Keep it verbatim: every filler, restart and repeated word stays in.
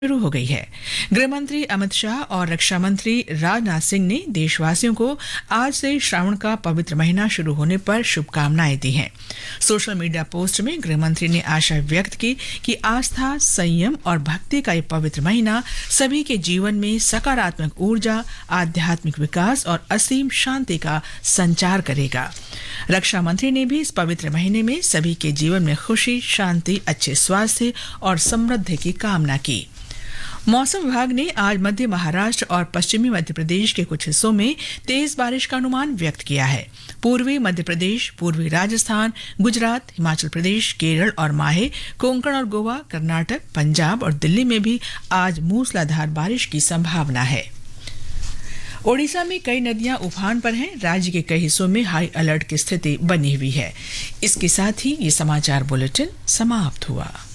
शुरू हो गई है। गृह मंत्री अमित शाह और रक्षा मंत्री राजनाथ सिंह ने देशवासियों को आज से श्रावण का पवित्र महीना शुरू होने पर शुभकामनाएं दी हैं। सोशल मीडिया पोस्ट में गृह मंत्री ने आशा व्यक्त की कि आस्था, संयम और भक्ति का ये पवित्र महीना सभी के जीवन में सकारात्मक ऊर्जा, आध्यात्मिक विकास और असीम शांति का संचार करेगा। रक्षा मंत्री ने भी इस पवित्र महीने में सभी के जीवन में खुशी, शांति, अच्छे स्वास्थ्य और समृद्धि की कामना की। मौसम विभाग ने आज मध्य महाराष्ट्र और पश्चिमी मध्य प्रदेश के कुछ हिस्सों में तेज बारिश का अनुमान व्यक्त किया है। पूर्वी मध्य प्रदेश, पूर्वी राजस्थान, गुजरात, हिमाचल प्रदेश, केरल और माहे, कोंकण और गोवा, कर्नाटक, पंजाब और दिल्ली में भी आज मूसलाधार बारिश की संभावना है। ओडिशा में कई नदियां उफान पर हैं। राज्य के कई हिस्सों में हाई अलर्ट की स्थिति बनी हुई है। इसके साथ ही ये समाचार बुलेटिन समाप्त हुआ।